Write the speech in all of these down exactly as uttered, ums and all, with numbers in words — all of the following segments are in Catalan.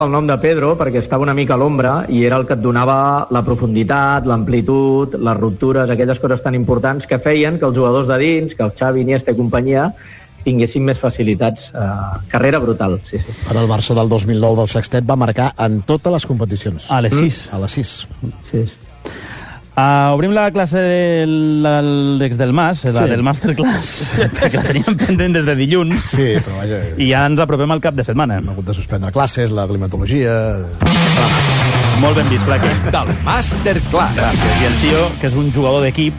el nom de Pedro perquè estava una mica a l'ombra i era el que et donava la profunditat, l'amplitud, les ruptures, aquelles coses tan importants que feien que els jugadors de dins, que els Xavi, Iniesta i companyia, tinguessin més facilitats. Uh, carrera brutal, sí, sí. Ara el Barça del dos mil nou del Sextet va marcar en totes les competicions. A les sis. Mm. A les sis. Sí, sí. Uh, obrim la classe de l'Àlex del Mas, la sí. del Masterclass, perquè la teníem pendent des de dilluns. Sí, però vaja... I ja ens apropem al cap de setmana. Hem hagut de suspendre classes, la climatologia... Molt ben vist, Flaque. Del Masterclass. Gràcies. I el tio, que és un jugador d'equip,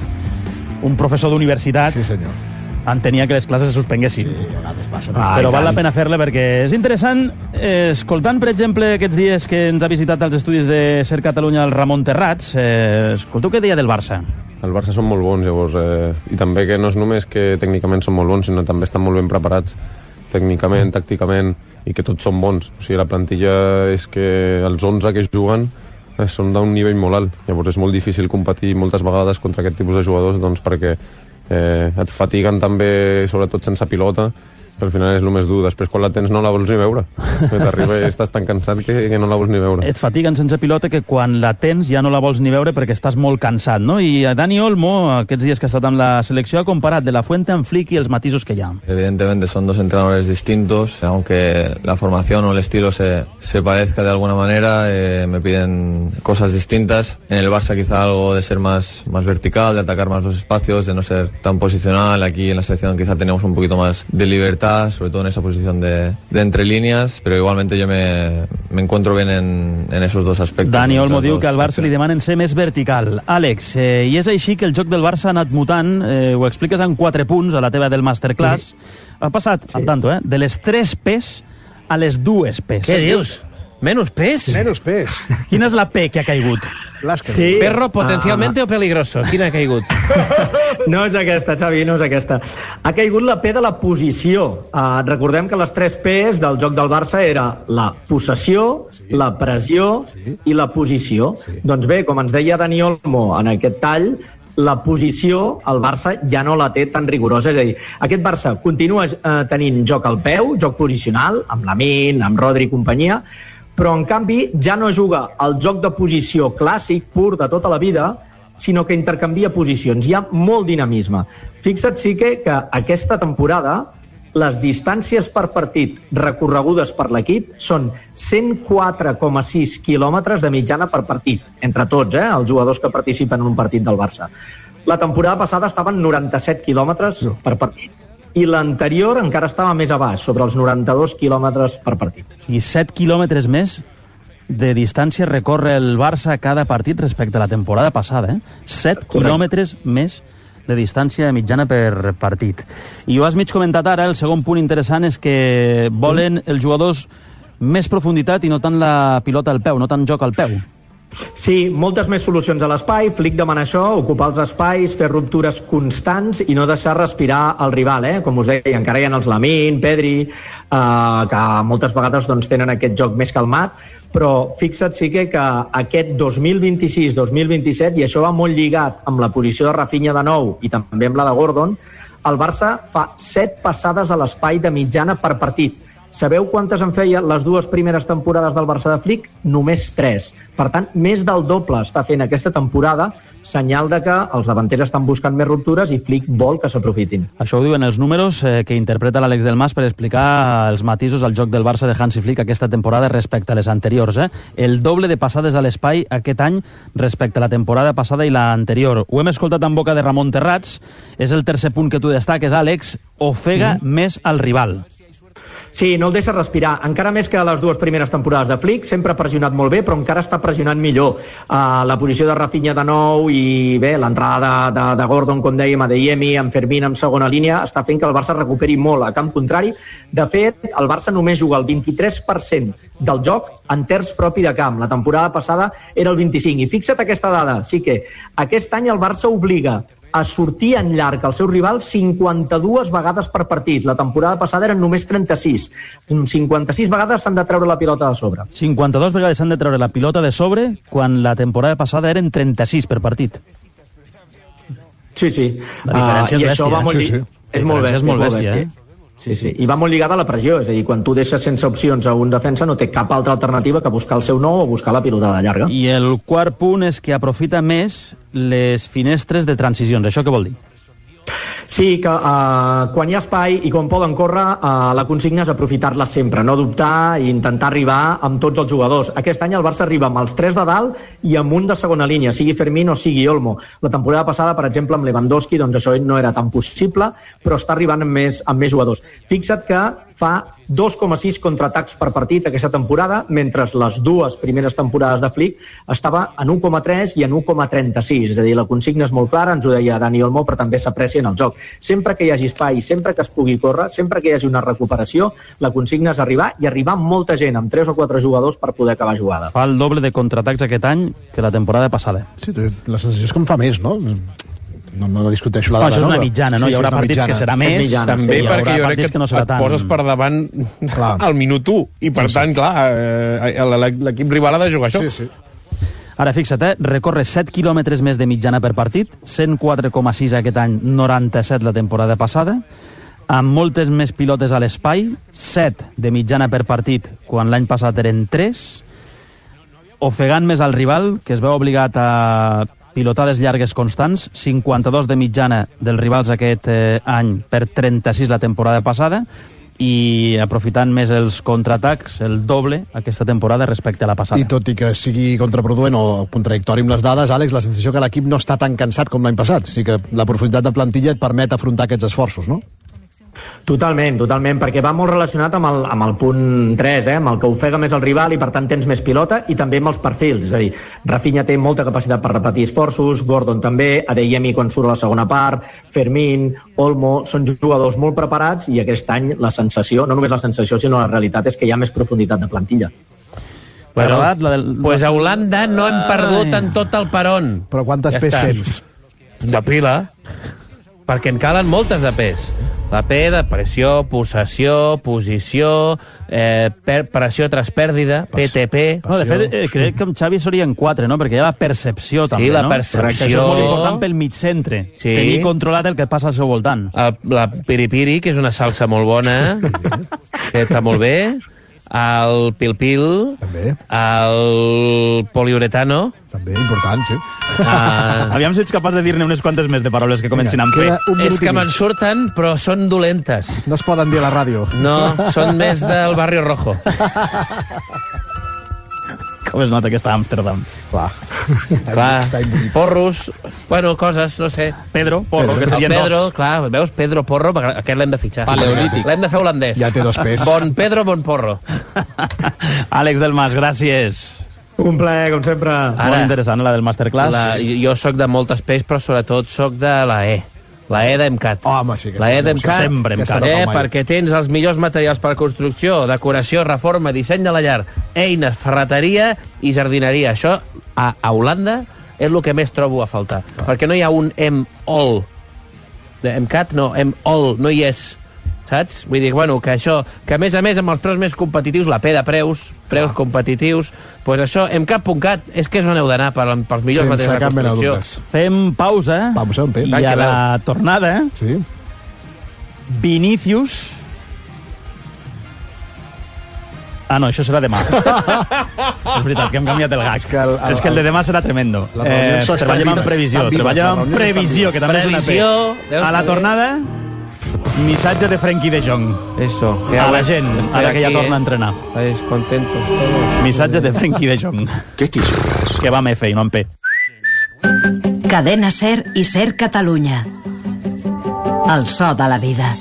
un professor d'universitat... Sí, senyor. entenia que les classes se suspenguessin. Sí, a vegades passa. Ah, però val la pena fer-le perquè és interessant. Eh, escoltant, per exemple, aquests dies que ens ha visitat als estudis de Ser Catalunya el Ramon Terrats, eh, escolteu què deia del Barça. El Barça són molt bons, llavors, eh, i també que no és només que tècnicament són molt bons, sinó també estan molt ben preparats tècnicament, tàcticament, i que tots són bons. O sigui, la plantilla és que els onze que juguen eh, són d'un nivell molt alt. Llavors és molt difícil competir moltes vegades contra aquest tipus de jugadors, doncs perquè Eh, et fatiguen també, sobretot sense pilota, que al final és el més dur. Després, quan la tens, no la vols ni veure. T'arriba i estàs tan cansat que, que no la vols ni veure. Et fatiguen sense pilota que quan la tens ja no la vols ni veure perquè estàs molt cansat, no? I Dani Olmo, aquests dies que ha estat amb la selecció, ha comparat De La Fuente amb Flick i els matisos que hi ha. Evidentemente son dos entrenadores distintos, aunque la formación o el estilo se, se parezca de alguna manera, eh, me piden cosas distintas. En el Barça quizá algo de ser más, más vertical, de atacar más los espacios, de no ser tan posicional. Aquí en la selección quizá tenemos un poquito más de libertad, sobre todo en esa posición de, de entre líneas, pero igualmente yo me, me encuentro bien en, en esos dos aspectos. Dani Olmo diu dos, que al Barça li demanen ser més vertical. Àlex, eh, i és així que el joc del Barça ha anat mutant, eh, ho expliques en quatre punts a la teva del Masterclass. Sí. Ha passat, sí. al tanto, eh, de les tres P's a les dues P's. Què dius? Menys pes? Menys pes. Quina és la P que ha caigut? Sí. Perro potencialmente ah. o peligroso? Quina ha caigut? No és aquesta, Xavi, no és aquesta. Ha caigut la P de la posició. Uh, recordem que les tres P's del joc del Barça era la possessió, sí. la pressió sí. i la posició. Sí. Doncs bé, com ens deia Dani Olmo en aquest tall, la posició el Barça ja no la té tan rigorosa. És a dir, aquest Barça continua eh, tenint joc al peu, joc posicional, amb Lamine, amb Rodri i companyia, però en canvi ja no juga el joc de posició clàssic, pur de tota la vida, sinó que intercanvia posicions. Hi ha molt dinamisme. Fixa't sí que, que aquesta temporada les distàncies per partit recorregudes per l'equip són cent quatre coma sis quilòmetres de mitjana per partit, entre tots, eh, els jugadors que participen en un partit del Barça. La temporada passada estaven noranta-set quilòmetres no. per partit. I l'anterior encara estava més a baix, sobre els noranta-dos quilòmetres per partit. I set quilòmetres més de distància recorre el Barça a cada partit respecte a la temporada passada. Eh? set quilòmetres més de distància mitjana per partit. I ho has mig comentat ara, el segon punt interessant és que volen els jugadors més profunditat i no tant la pilota al peu, no tant joc al peu. Sí, moltes més solucions a l'espai. Flick demana això, ocupar els espais, fer ruptures constants i no deixar respirar el rival, eh? Com us deia, encara hi ha els Lamine, Pedri, eh, que moltes vegades doncs, tenen aquest joc més calmat, però fixa't sí que, que aquest dos mil vint-i-sis dos mil vint-i-set, i això va molt lligat amb la posició de Rafinha de nou i també amb la de Gordon, el Barça fa set passades a l'espai de mitjana per partit. Sabeu quantes en feia les dues primeres temporades del Barça de Flick? Només tres. Per tant, més del doble està fent aquesta temporada, senyal de que els davanters estan buscant més ruptures i Flick vol que s'aprofitin. Això ho diuen els números eh, que interpreta l'Àlex del Mas per explicar els matisos al joc del Barça de Hansi Flick aquesta temporada respecte a les anteriors. Eh? El doble de passades a l'espai aquest any respecte a la temporada passada i l'anterior. Ho hem escoltat en boca de Ramon Terrats. És el tercer punt que tu destaques, Àlex. Ofega mm. més al rival. Sí, no el deixa respirar, encara més que les dues primeres temporades de Flick, sempre ha pressionat molt bé, però encara està pressionant millor. Uh, la posició de Rafinha de nou i bé, l'entrada de, de, de Gordon, com dèiem, a Adeyemi, amb Fermín en segona línia, està fent que el Barça recuperi molt a camp contrari. De fet, el Barça només juga el vint-i-tres per cent del joc en terç propi de camp. La temporada passada era el vint-i-cinc. I fixa't aquesta dada, sí que aquest any el Barça obliga a sortir en llarg al seu rival cinquanta-dues vegades per partit. La temporada passada eren només trenta-sis. cinquanta-sis vegades s'han de treure la pilota de sobre. cinquanta-dues vegades s'han de treure la pilota de sobre quan la temporada passada eren trenta-sis per partit. Sí, sí. La diferència uh, és bèstia. Això va molt sí, sí. És molt bèstia. És molt bèstia, eh? Sí, sí, i va molt lligada a la pressió, és a dir, quan tu deixes sense opcions a un defensa no té cap altra alternativa que buscar el seu nou o buscar la pilotada llarga. I el quart punt és que aprofita més les finestres de transicions. Això què vol dir? Sí, que uh, quan hi ha espai i quan poden córrer, uh, la consigna és aprofitar-la sempre, no dubtar i intentar arribar amb tots els jugadors. Aquest any el Barça arriba amb els tres de dalt i amb un de segona línia, sigui Fermín o sigui Olmo. La temporada passada, per exemple, amb Lewandowski, doncs això no era tan possible, però està arribant amb més, amb més jugadors. Fixa't que fa dos coma sis contraatacs per partit aquesta temporada, mentre les dues primeres temporades de Flick estava en un coma tres i en un coma trenta-sis. És a dir, la consigna és molt clara, ens ho deia Dani Olmo, però també s'aprecia en el joc. Sempre que hi hagi espai, sempre que es pugui córrer, sempre que hi hagi una recuperació, la consigna és arribar i arribar amb molta gent, amb tres o quatre jugadors per poder acabar jugada. Fa el doble de contraatacs aquest any que la temporada passada. Sí, la sensació és que en fa més, no? No, no discuteixo la no, dada. Això és una mitjana, no? Sí, hi haurà sí, partits mitjana. que serà més, mitjana, també sí, perquè jo crec que, que no et tan... poses per davant clar. al minut u i per sí, tant, sí. clar, eh, l'equip rival ha de jugar això. Sí, sí. Ara, fixa't, eh? recorre set quilòmetres més de mitjana per partit, cent quatre coma sis aquest any, noranta-set la temporada passada, amb moltes més pilotes a l'espai, set de mitjana per partit, quan l'any passat eren tres, ofegant més al rival, que es veu obligat a pilotades llargues constants, cinquanta-dos de mitjana dels rivals aquest eh, any per trenta-sis la temporada passada, i aprofitant més els contraatacs, el doble aquesta temporada respecte a la passada. I tot i que sigui contraproduent o contradictori amb les dades, Àlex, la sensació que l'equip no està tan cansat com l'any passat. O sigui que la profunditat de plantilla et permet afrontar aquests esforços, no? Totalment, totalment, perquè va molt relacionat amb el, amb el punt tres, eh, amb el que ofega més el rival i per tant tens més pilota, i també amb els perfils, és a dir, Rafinha té molta capacitat per repetir esforços, Gordon també, Adeyemi quan surt a la segona part, Fermín, Olmo, són jugadors molt preparats i aquest any la sensació, no només la sensació sinó la realitat és que hi ha més profunditat de plantilla. Però, la del... pues a Holanda no hem perdut en tot el peron. Però quantes ja pes està. tens? De pila, perquè en calen moltes de pes. La P de pressió, possessió, posició, eh, per, pressió tras pèrdida, P T P... No, de fet, eh, crec que amb Xavi serien quatre, no? Perquè hi ha la percepció, també, sí, la no? percepció. Això és molt important pel mig centre. Sí. Tenir controlat el que passa al seu voltant. El, la piripiri, que és una salsa molt bona, que està molt bé. El pil-pil. També. El poliuretano. També, important, sí. Uh, Aviam si ets capaç de dir-ne unes quantes més de paraules que comencin amb P. és que me'n surten, però són dolentes. No es poden dir a la ràdio. No, són més del barri rojo. Com es nota que està a Amsterdam. Clar. Clar, porros, bueno, coses, no sé. Pedro, Porro, Pedro. que El serien Pedro, dos. clar, veus, Pedro Porro, aquest l'hem de fitxar. Paleolític. L'hem de fer holandès. Ja té dos pes. Bon Pedro, bon Porro. Àlex del Mas, gràcies. Un plaer, com sempre. Ara, Molt interessant, la del masterclass. La, jo sóc de moltes peix, però sobretot sóc de la E. La E d'EMCAT. Home, sí, aquesta La E és d'EMCAT, sempre Aquesta EMCAT. no eh, fa mai. perquè tens els millors materials per construcció, decoració, reforma, disseny de la llar, eines, ferreteria i jardineria. Això, a, a Holanda, és el que més trobo a faltar. Ah. Perquè no hi ha un M-All. EMCAT, no, M-All, no hi és. Saps? Vull dir, bueno, que això, que a més a més amb els preus més competitius, la P de preus, preus ah. competitius, doncs pues això, emcat punt cat, és que és on heu d'anar per, pels millors Sense materials de cap mena de construcció. dubtes. Fem pausa. Pausa, un P. I Va, a que la veu. tornada, Sí. Vinícius... Ah, no, això serà demà. És veritat, que hem canviat el gag. És que el- el- és que el de demà serà tremendo. Les reunions estan treballem en vives, previsió, estan vives, treballem les en reunions estan previsió, vives. que també Previsió, és una P. Déu A la meu. tornada, missatge de Frenkie de Jong. Eso. A la gent, Estoy ara que ja aquí, torna a eh. entrenar. Estáis contentos. Missatge de Frenkie de Jong. ¿Qué quisieras? Que va amb F i no amb P. Cadena Ser i Ser Catalunya. El so de la vida.